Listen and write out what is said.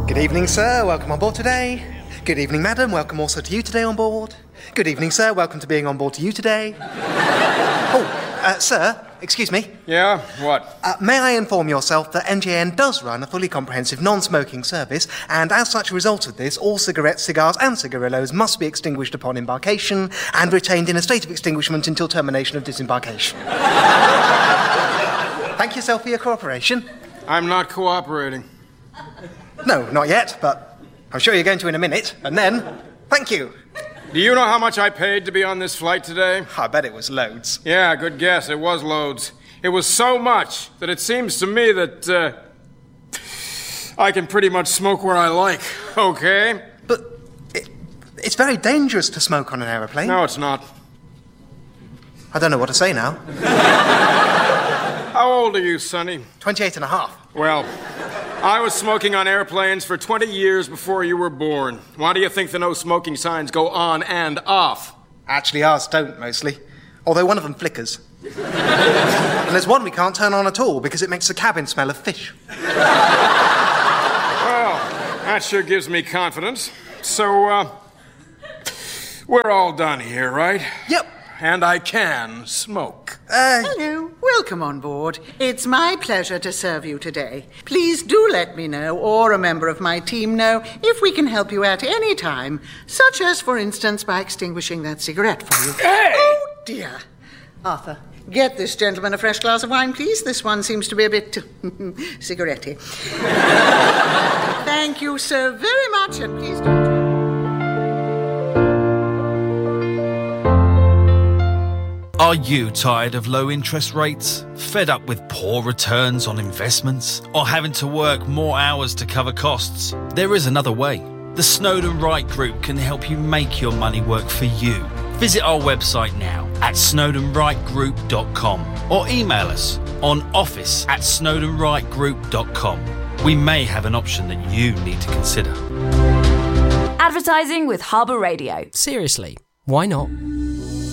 Good evening, sir. Welcome on board today. Good evening, madam. Welcome also to you today on board. Good evening, sir. Welcome to being on board to you today. Sir, excuse me. Yeah, what? May I inform yourself that NJN does run a fully comprehensive non-smoking service, and as such a result of this, all cigarettes, cigars and cigarillos must be extinguished upon embarkation and retained in a state of extinguishment until termination of disembarkation. Thank you, sir, for your cooperation. I'm not cooperating. No, not yet, but I'm sure you're going to in a minute, and then, thank you. Do you know how much I paid to be on this flight today? I bet it was loads. Yeah, good guess. It was loads. It was so much that it seems to me that, I can pretty much smoke where I like, okay? But it's very dangerous to smoke on an aeroplane. No, it's not. I don't know what to say now. How old are you, Sonny? 28 and a half. Well, I was smoking on airplanes for 20 years before you were born. Why do you think the no smoking signs go on and off? Actually, ours don't, mostly. Although one of them flickers. And there's one we can't turn on at all because it makes the cabin smell of fish. Well, that sure gives me confidence. So, we're all done here, right? Yep. And I can smoke. Hello, welcome on board. It's my pleasure to serve you today. Please do let me know, or a member of my team know, if we can help you at any time, such as, for instance, by extinguishing that cigarette for you. Hey! Oh, dear. Arthur, get this gentleman a fresh glass of wine, please. This one seems to be a bit cigarette-y. Thank you so very much, and please don't... Are you tired of low interest rates? Fed up with poor returns on investments? Or having to work more hours to cover costs? There is another way. The Snowden Wright Group can help you make your money work for you. Visit our website now at snowdenwrightgroup.com or email us on office@snowdenwrightgroup.com. We may have an option that you need to consider. Advertising with Harbour Radio. Seriously, why not?